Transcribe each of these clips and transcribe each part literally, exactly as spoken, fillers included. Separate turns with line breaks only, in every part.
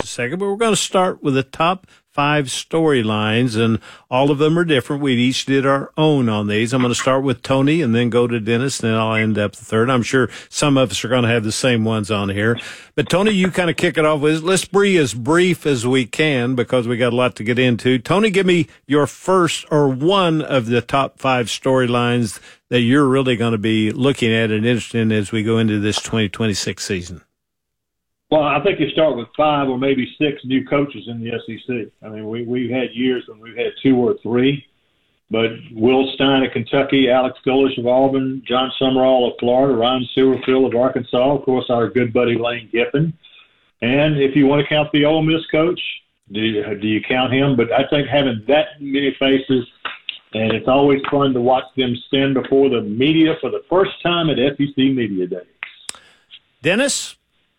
second, but we're going to start with the top five storylines, and all of them are different. We each did our own on these. I'm going to start with Tony and then go to Dennis, and then I'll end up the third. I'm sure some of us are going to have the same ones on here. But, Tony, you kind of kick it off with, let's be as brief as we can because we got a lot to get into. Tony, give me your first or one of the top five storylines that you're really going to be looking at and interested in as we go into this twenty twenty-six season.
Well, I think you start with five or maybe six new coaches in the S E C. I mean, we, we've had years when we've had two or three, but Will Stein of Kentucky, Alex Golish of Auburn, John Summerall of Florida, Ryan Sewerfield of Arkansas, of course, our good buddy Lane Kiffin. And if you want to count the Ole Miss coach, do you, do you count him? But I think having that many faces, and it's always fun to watch them stand before the media for the first time at S E C Media Days.
Dennis?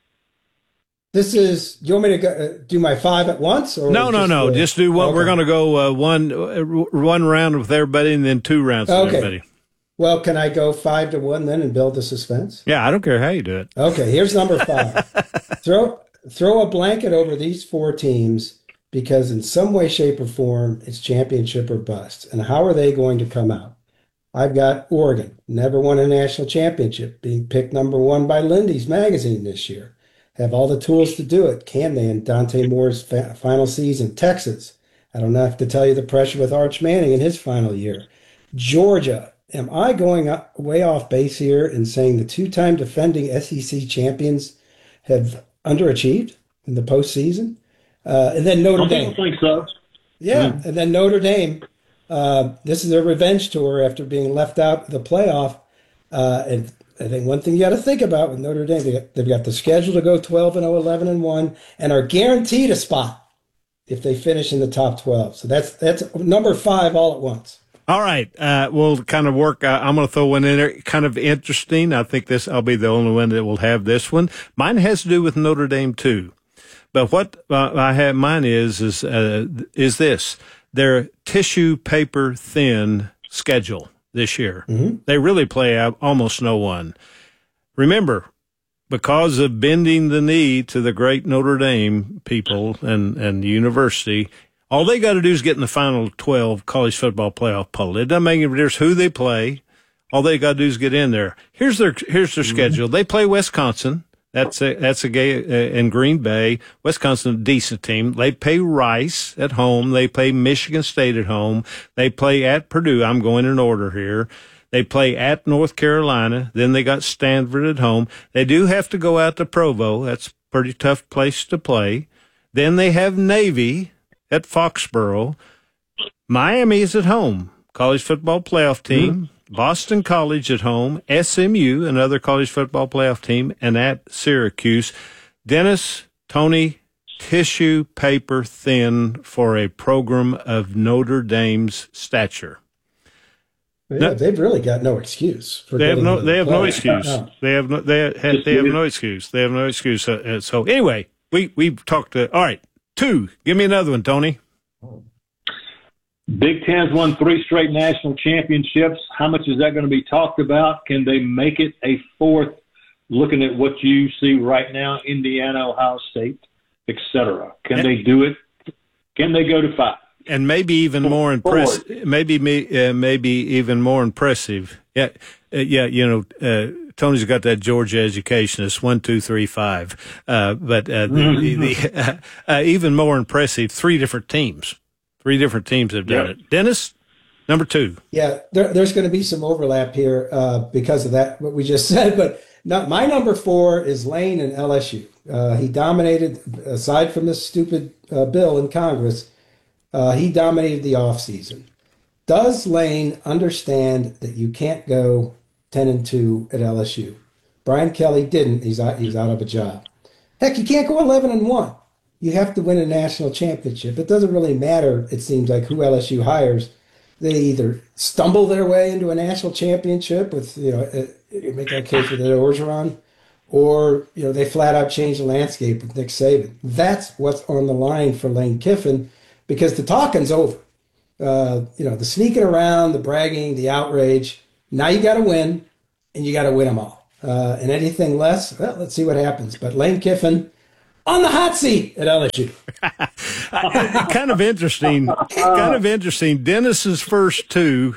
This is, do you want me to go, uh, do my five at once? Or
no, no, no.
Uh,
just do one.
Okay.
We're going to go uh, one uh, one round with everybody and then two rounds with
okay.
everybody.
Well, can I go five to one then and build the suspense?
Yeah, I don't care how you do it.
Okay, here's number five. throw throw a blanket over these four teams because in some way, shape, or form, it's championship or bust. And how are they going to come out? I've got Oregon, never won a national championship, being picked number one by Lindy's magazine this year. Have all the tools to do it. Can they in Dante Moore's fa- final season? Texas. I don't have to tell you the pressure with Arch Manning in his final year. Georgia. Am I going up, way off base here in saying the two-time defending S E C champions have underachieved in the postseason? Uh, and then Notre
I
Dame.
don't think so.
Yeah,
mm.
and then Notre Dame. Uh, this is their revenge tour after being left out of the playoff. Uh, and I think one thing you got to think about with Notre Dame, they got, they've got the schedule to go twelve and oh, eleven and one, and are guaranteed a spot if they finish in the top twelve. So that's that's number five all at once.
All right, uh, we'll kind of work. Uh, I'm going to throw one in there, kind of interesting. I think this. I'll be the only one that will have this one. Mine has to do with Notre Dame too, but what uh, I have mine is is uh, is this their tissue paper thin schedule. This year. Mm-hmm. They really play out almost no one. Remember, because of bending the knee to the great Notre Dame people and, and the university, all they got to do is get in the final twelve college football playoff poll. It doesn't make any difference who they play. All they got to do is get in there. Here's their here's their mm-hmm. schedule. They play Wisconsin. That's a that's a gay uh, in Green Bay. Wisconsin, a decent team. They play Rice at home. They play Michigan State at home. They play at Purdue. I'm going in order here. They play at North Carolina. Then they got Stanford at home. They do have to go out to Provo. That's a pretty tough place to play. Then they have Navy at Foxborough. Miami is at home. College football playoff team. Mm-hmm. Boston College at home, S M U, another college football playoff team, and at Syracuse. Dennis, Tony, tissue paper thin for a program of Notre Dame's stature.
Yeah, now, they've really got no excuse. For
they have no. They have no
play.
excuse. No. They have no. They have, they have no excuse. They have no excuse. So, so anyway, we we talked to. All right, two. Give me another one, Tony.
Big Ten's won three straight national championships. How much is that going to be talked about? Can they make it a fourth, looking at what you see right now, Indiana, Ohio State, et cetera? Can and, they do it? Can they go to five?
And maybe even more impressive. Maybe uh, maybe even more impressive. Yeah, uh, yeah. You know, uh, Tony's got that Georgia education. It's one, two, three, five. Uh, but uh, the, the, uh, uh, even more impressive, three different teams. Three different teams have done yep. it. Dennis, number two.
Yeah, there, there's going to be some overlap here uh, because of that, what we just said. But not, my number four is Lane and L S U. Uh, he dominated, aside from this stupid uh, bill in Congress, uh, he dominated the offseason. Does Lane understand that you can't go ten and two at L S U? Brian Kelly didn't. He's out, he's out of a job. Heck, you can't go eleven and one. You have to win a national championship. It doesn't really matter, it seems like, who L S U hires. They either stumble their way into a national championship with, you know, uh, you make that case with Ed Orgeron, or, you know, they flat out change the landscape with Nick Saban. That's what's on the line for Lane Kiffin, because the talking's over. Uh, you know, the sneaking around, the bragging, the outrage. Now you got to win, and you got to win them all. Uh, and anything less, well, let's see what happens. But Lane Kiffin, on the hot seat at L S U.
Kind of interesting. Kind of interesting. Dennis's first two,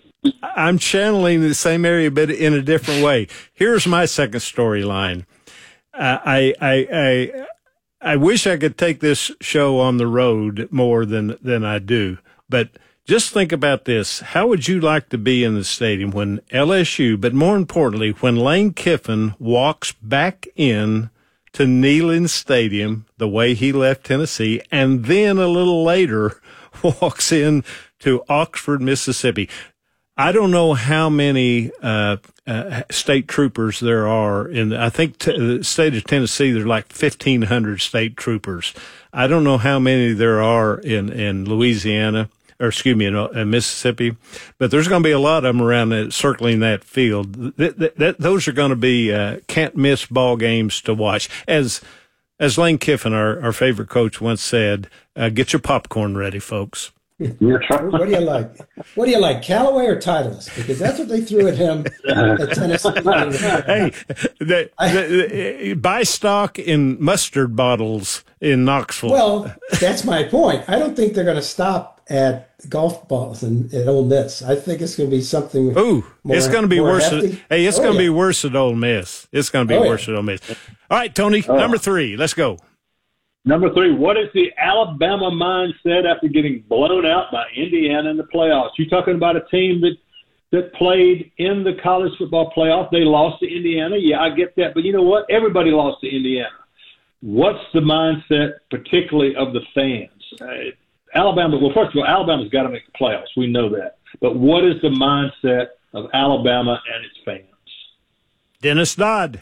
I'm channeling the same area, but in a different way. Here's my second storyline. Uh, I, I, I, I wish I could take this show on the road more than, than I do, but just think about this. How would you like to be in the stadium when L S U, but more importantly, when Lane Kiffin walks back in to Neyland Stadium the way he left Tennessee, and then a little later walks in to Oxford, Mississippi? I don't know how many uh, uh, state troopers there are in. I think t- the state of Tennessee, there's like fifteen hundred state troopers. I don't know how many there are in in Louisiana, or excuse me, in, in Mississippi, but there's going to be a lot of them around that, circling that field. That, that, that, those are going to be uh, can't miss ball games to watch. As as Lane Kiffin, our, our favorite coach, once said, uh, "Get your popcorn ready, folks."
What do you like? What do you like, Callaway or Titleist? Because that's what they threw at him at Tennessee.
Hey, the, the, the, buy stock in mustard bottles in Knoxville.
Well, that's my point. I don't think they're going to stop at golf balls and at Ole Miss. I think it's going to be something.
Ooh,
more,
it's going to be worse. At, hey, it's
oh,
going to
yeah.
be worse at Ole Miss. It's going to be
oh,
worse
yeah.
at Ole Miss. All right, Tony,
oh.
number three. Let's go.
Number three, what is the Alabama mindset after getting blown out by Indiana in the playoffs? You're talking about a team that that played in the college football playoff. They lost to Indiana. Yeah, I get that. But you know what? Everybody lost to Indiana. What's the mindset, particularly of the fans? Uh, Alabama, well, first of all, Alabama's got to make the playoffs. We know that. But what is the mindset of Alabama and its fans?
Dennis Dodd.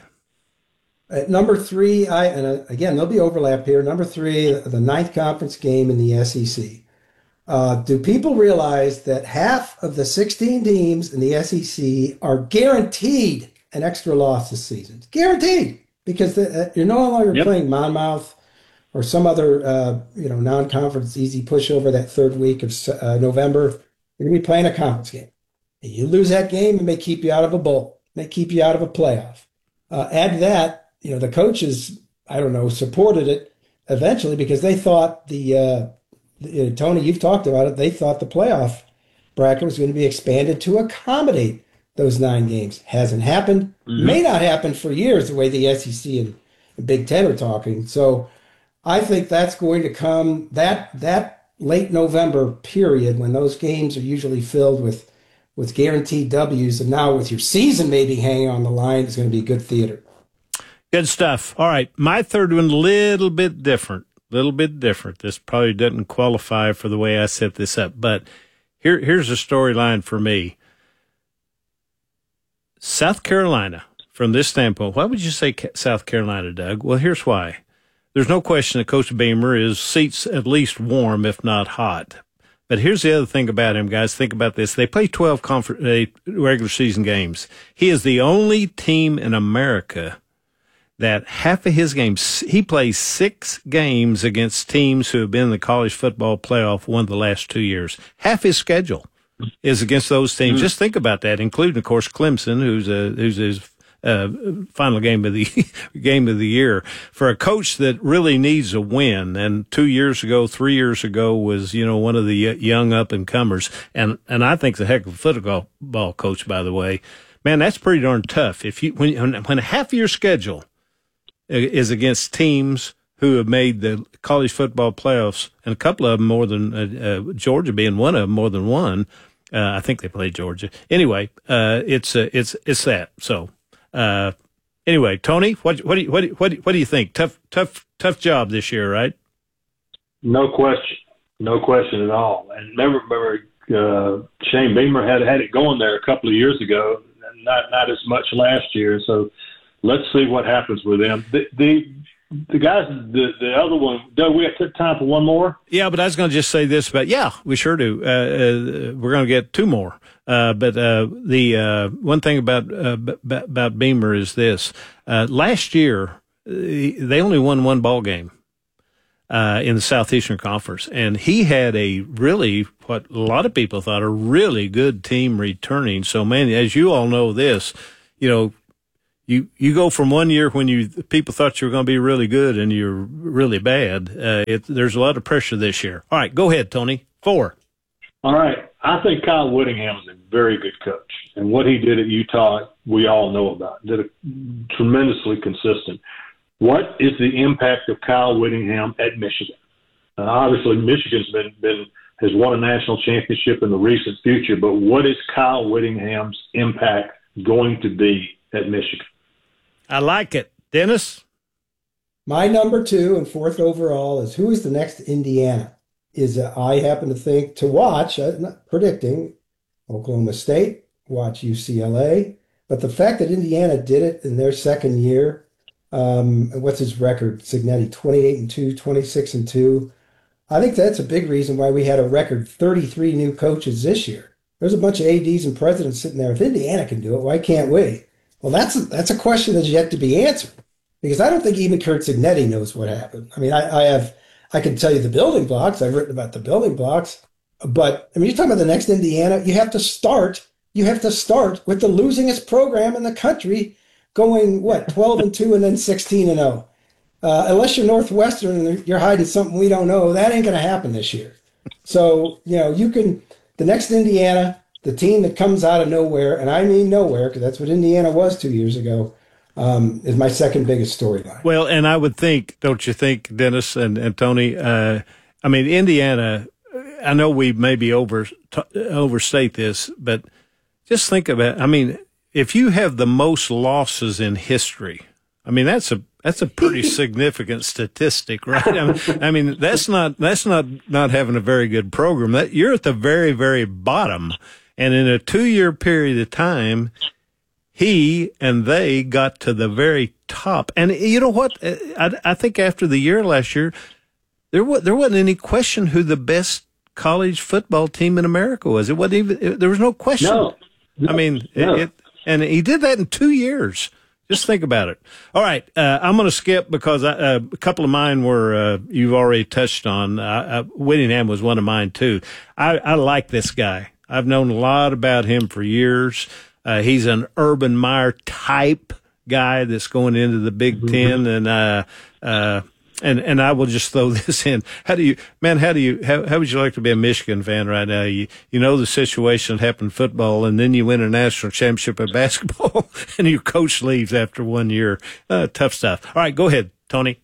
At number three, I and uh, again, there'll be overlap here. Number three, the ninth conference game in the S E C. Uh, do people realize that half of the sixteen teams in the S E C are guaranteed an extra loss this season? Guaranteed, because the, uh, you're no longer yep. playing Monmouth or some other uh, you know non-conference easy pushover that third week of uh, November. You're going to be playing a conference game. And you lose that game, it may keep you out of a bowl. It may keep you out of a playoff. Uh, add to that. You know, the coaches, I don't know, supported it eventually because they thought the, uh, the uh, Tony, you've talked about it, they thought the playoff bracket was going to be expanded to accommodate those nine games. Hasn't happened. Mm-hmm. May not happen for years the way the S E C and, and Big Ten are talking. So I think that's going to come, that that late November period when those games are usually filled with, with guaranteed W's, and now with your season maybe hanging on the line, is going to be good theater.
Good stuff. All right. My third one, a little bit different. A little bit different. This probably doesn't qualify for the way I set this up, but here, here's a storyline for me. South Carolina, from this standpoint, why would you say South Carolina, Doug? Well, here's why. There's no question that Coach Beamer is seats at least warm, if not hot. But here's the other thing about him, guys. Think about this. They play twelve conference, uh, regular season games. He is the only team in America that half of his games, he plays six games against teams who have been in the college football playoff one of the last two years. Half his schedule is against those teams. Mm. Just think about that, including, of course, Clemson, who's a, who's his uh, final game of the game of the year. For a coach that really needs a win, and two years ago, three years ago, was you know one of the young up and comers, and and I think the heck of a football coach, by the way. Man, that's pretty darn tough. If you when when half of your schedule is against teams who have made the college football playoffs, and a couple of them more than uh, uh, Georgia being one of them, more than one. Uh, I think they played Georgia. Anyway, uh, it's uh, it's it's that. So uh, anyway, Tony, what what do you, what do you, what do you, what do you think? Tough tough tough job this year, right?
No question, no question at all. And remember, remember uh, Shane Beamer had had it going there a couple of years ago, not not as much last year. So. Let's see what happens with them. The the, the guys, the, the other one, Doug, we have time for one more?
Yeah, but I was going to just say this, but yeah, we sure do. Uh, uh, we're going to get two more. Uh, but uh, the uh, one thing about uh, b- about Beamer is this. Uh, last year, they only won one ball game uh, in the Southeastern Conference, and he had a really, what a lot of people thought, a really good team returning. So, man, as you all know this, you know, you, you go from one year when you people thought you were going to be really good and you're really bad. Uh, it, there's a lot of pressure this year. All right, go ahead, Tony. Four.
All right. I think Kyle Whittingham is a very good coach. And what he did at Utah, we all know about. Did a, tremendously consistent. What is the impact of Kyle Whittingham at Michigan? Uh, obviously, Michigan's been, been has won a national championship in the recent future, but what is Kyle Whittingham's impact going to be at Michigan?
I like it. Dennis?
My number two and fourth overall is who is the next Indiana? Is uh, I happen to think to watch, I'm not predicting, Oklahoma State, watch U C L A, but the fact that Indiana did it in their second year, um, what's his record? Cignetti, twenty-eight and two, twenty-six and two. I think that's a big reason why we had a record thirty-three new coaches this year. There's a bunch of A Ds and presidents sitting there. If Indiana can do it, why can't we? Well, that's a, that's a question that's yet to be answered, because I don't think even Curt Cignetti knows what happened. I mean, I, I have. I can tell you the building blocks. I've written about the building blocks. But I mean, you're talking about the next Indiana. You have to start. You have to start with the losingest program in the country, going what twelve and two and then sixteen and zero. Uh, unless you're Northwestern and you're hiding something we don't know, that ain't going to happen this year. So you know you can the next Indiana, the team that comes out of nowhere, and I mean nowhere, because that's what Indiana was two years ago. Um, is my second biggest storyline.
Well, and I would think, don't you think, Dennis and, and Tony, uh, I mean, Indiana, I know we maybe over, t- overstate this, but just think about it. I mean, if you have the most losses in history, I mean, that's a, that's a pretty significant statistic, right? I mean, I mean, that's not, that's not, not having a very good program. That you're at the very, very bottom. And in a two year period of time, he and they got to the very top. And you know what? I, I think after the year last year, there was, there wasn't any question who the best college football team in America was. It wasn't even, it, there was no question.
No. no
I mean,
no.
It, it, and he did that in two years. Just think about it. All right. Uh, I'm going to skip because I, uh, a couple of mine were, uh, you've already touched on. Uh, uh, Whittingham was one of mine too. I, I like this guy. I've known a lot about him for years. Uh, he's an Urban Meyer type guy that's going into the Big mm-hmm. Ten, and uh, uh, and and I will just throw this in. How do you, man? How do you? How, how would you like to be a Michigan fan right now? You you know the situation that happened in football, and then you win a national championship in basketball, and your coach leaves after one year. Uh, tough stuff. All right, go ahead, Tony.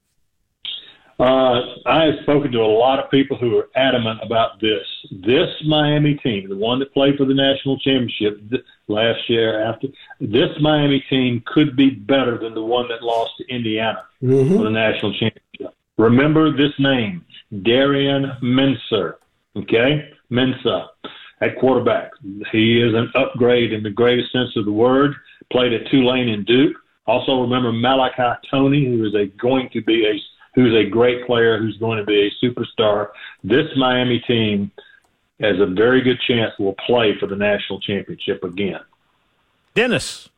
Uh, I have spoken to a lot of people who are adamant about this. This Miami team, the one that played for the national championship last year, after this Miami team could be better than the one that lost to Indiana mm-hmm. for the national championship. Remember this name, Darian Mensah. Okay, Mensah at quarterback. He is an upgrade in the greatest sense of the word. Played at Tulane and Duke. Also remember Malachi Toney, who is a going to be a who's a great player, who's going to be a superstar. This Miami team has a very good chance will play for the national championship again.
Dennis.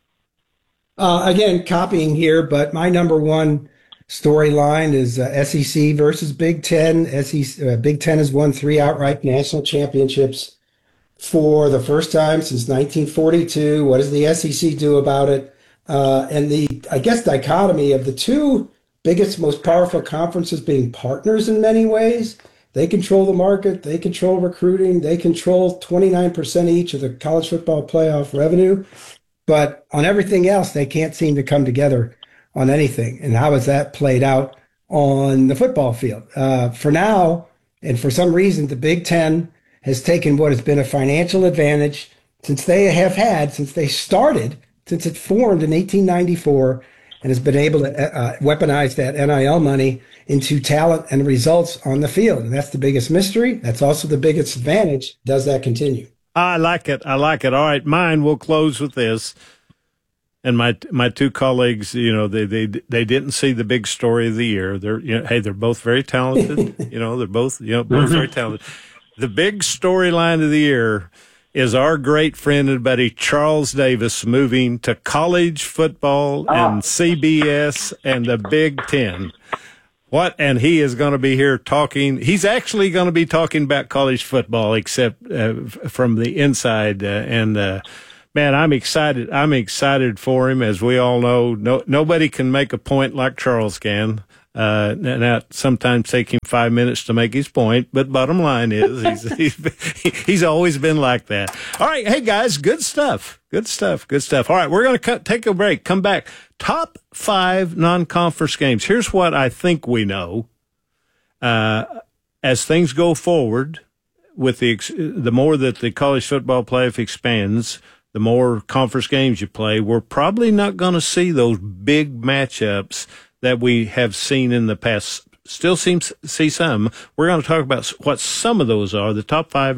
Uh, again, copying here, but my number one storyline is uh, S E C versus Big Ten. S E C, uh, Big Ten has won three outright national championships for the first time since nineteen forty-two. What does the S E C do about it? Uh, and the, I guess, dichotomy of the two biggest, most powerful conferences being partners in many ways. They control the market. They control recruiting. They control twenty-nine percent each of the college football playoff revenue. But on everything else, they can't seem to come together on anything. And how has that played out on the football field? Uh, for now, and for some reason, the Big Ten has taken what has been a financial advantage since they have had, since they started, since it formed in eighteen ninety-four, and has been able to uh, weaponize that N I L money into talent and results on the field. And that's the biggest mystery. That's also the biggest advantage. Does that continue?
I like it. I like it. All right, mine, we'll close with this. And my my two colleagues, you know, they they they didn't see the big story of the year. They're, you know, hey, they're both very talented. you know, they're both, you know, both very talented. The big storyline of the year is our great friend and buddy Charles Davis moving to college football and C B S and the Big Ten. What? And he is going to be here talking. He's actually going to be talking about college football, except uh, from the inside. Uh, and uh, Man, I'm excited. I'm excited for him. As we all know, no, nobody can make a point like Charles can. Uh, now, sometimes take him five minutes to make his point, but bottom line is he's, he's, he's always been like that. All right. Hey, guys, good stuff. Good stuff. Good stuff. All right. We're going to take a break. Come back. Top five non-conference games. Here's what I think we know. Uh, as things go forward, with the the more that the college football playoff expands, the more conference games you play, we're probably not going to see those big matchups that we have seen in the past. Still seems see some. We're going to talk about what some of those are, the top five